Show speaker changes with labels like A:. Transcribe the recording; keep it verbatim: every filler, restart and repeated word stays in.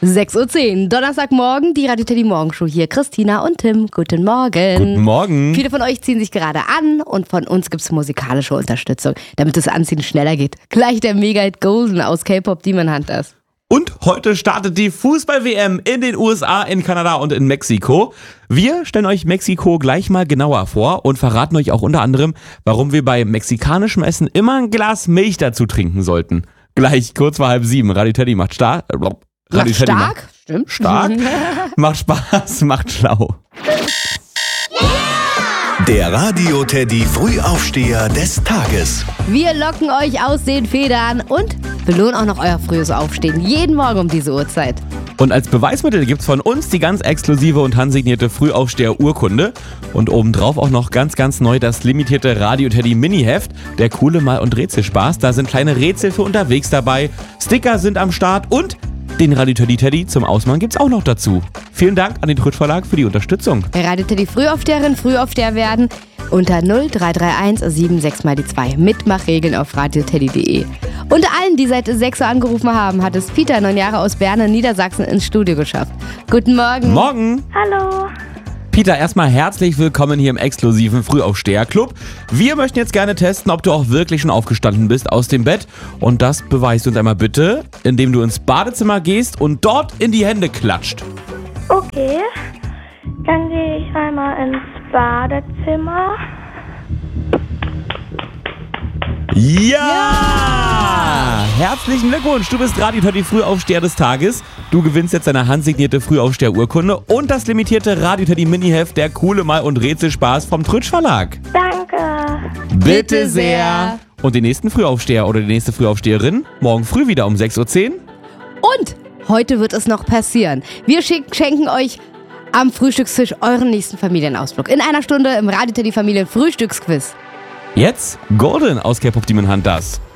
A: sechs Uhr zehn, Donnerstagmorgen, die Radio Teddy Morgenshow hier. Christina und Tim, guten Morgen.
B: Guten Morgen.
A: Viele von euch ziehen sich gerade an und von uns gibt's musikalische Unterstützung, damit das Anziehen schneller geht. Gleich der Mega-Hit Golden aus K-Pop Demon Hunters.
B: Und heute startet die Fußball-W M in den U S A, in Kanada und in Mexiko. Wir stellen euch Mexiko gleich mal genauer vor und verraten euch auch unter anderem, warum wir bei mexikanischem Essen immer ein Glas Milch dazu trinken sollten. Gleich kurz vor halb sieben. Radio Teddy macht stark. Äh, Radio
A: Macht
B: Teddy
A: stark?
B: Macht
A: Stimmt.
B: Stark. Macht Spaß, macht schlau.
C: Der Radio Teddy Frühaufsteher des Tages.
A: Wir locken euch aus den Federn und belohnen auch noch euer frühes Aufstehen. Jeden Morgen um diese Uhrzeit.
B: Und als Beweismittel gibt's von uns die ganz exklusive und handsignierte Frühaufsteher-Urkunde. Und obendrauf auch noch ganz, ganz neu das limitierte Radio Teddy Mini-Heft. Der coole Mal- und Rätselspaß. Da sind kleine Rätsel für unterwegs dabei. Sticker sind am Start und den Radio Teddy Teddy zum Ausmachen gibt's auch noch dazu. Vielen Dank an den Trutsch Verlag für die Unterstützung.
A: Radio Teddy Frühaufsteherin, Frühaufsteher werden unter null drei drei eins sieben sechs mal die zwei. Mitmachregeln auf radio teddy punkt de. Unter allen, die seit sechs Uhr angerufen haben, hat es Peter, neun Jahre aus Bern in Niedersachsen, ins Studio geschafft. Guten Morgen.
B: Morgen.
D: Hallo.
B: Peter, erstmal herzlich willkommen hier im exklusiven Frühaufsteher-Club. Wir möchten jetzt gerne testen, ob du auch wirklich schon aufgestanden bist aus dem Bett. Und das beweist du uns einmal bitte, indem du ins Badezimmer gehst und dort in die Hände klatscht.
D: Okay. Dann gehe ich einmal ins Badezimmer.
B: Ja! ja! Herzlichen Glückwunsch, du bist Radio Teddy Frühaufsteher des Tages. Du gewinnst jetzt deine handsignierte Frühaufsteher-Urkunde und das limitierte Radio Teddy Mini-Heft, der coole Mal- und Rätselspaß vom Trutsch Verlag.
D: Danke.
B: Bitte sehr. Und den nächsten Frühaufsteher oder die nächste Frühaufsteherin morgen früh wieder um sechs Uhr zehn.
A: Und heute wird es noch passieren. Wir schenken euch am Frühstückstisch euren nächsten Familienausflug. In einer Stunde im Radio Teddy Familien Frühstücksquiz.
B: Jetzt Golden aus K-Pop Demon Hunters.